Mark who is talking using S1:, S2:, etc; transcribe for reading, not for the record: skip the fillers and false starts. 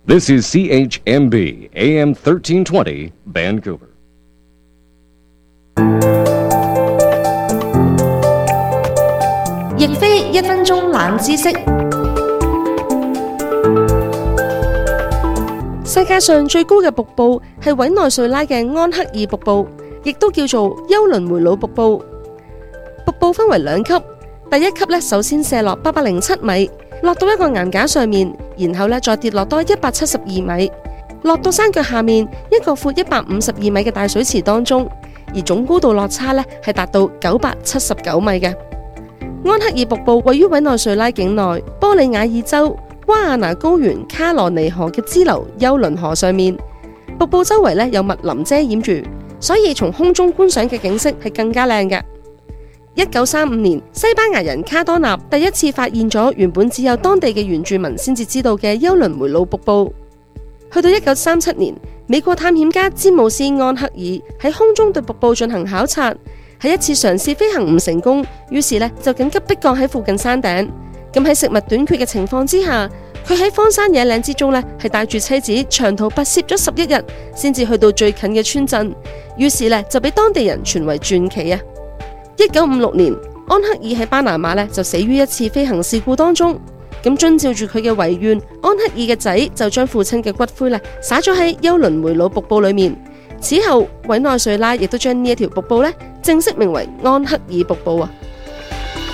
S1: This is CHMB AM 1320 Vancouver.
S2: 亦非1分鐘冷知識。世界上最高嘅瀑布係委內瑞拉嘅安克爾瀑布，亦都叫做休倫梅魯瀑布。瀑布分為2級，第1級呢，首先射落807米，落到一個岩架上面，然後呢再跌落多172米，落到山腳下面一個闊152米嘅大水池當中，而總高度落差呢係達到979米嘅。安克爾瀑布位於委內瑞拉境內波里亞爾州瓜亞那高原卡羅尼河嘅支流休倫河上面，瀑布周圍有密林遮掩住，所以從空中觀賞嘅景色係更加靚嘅。1935年，西班牙人卡多納第一次發現咗原本只有當地嘅原住民先至知道嘅休倫梅魯瀑布。去到1937年，美國探險家詹姆斯安克爾喺空中對瀑布進行考察，喺一次嘗試飛行唔成功，於是就緊急迫降喺附近山頂。咁喺食物短缺嘅情況之下，佢喺荒山野嶺之中係帶住妻子長途跋涉咗11日，先至去到最近嘅村鎮。於是就俾當地人傳為傳奇啊！1956年，安克爾喺巴拿馬就死於一次飛行事故當中。咁遵照住佢嘅遺願，安克爾嘅仔就將父親嘅骨灰灑咗喺休倫梅魯瀑布裏面。此後，委內瑞拉亦都將呢一條瀑布正式名為安克爾瀑布啊！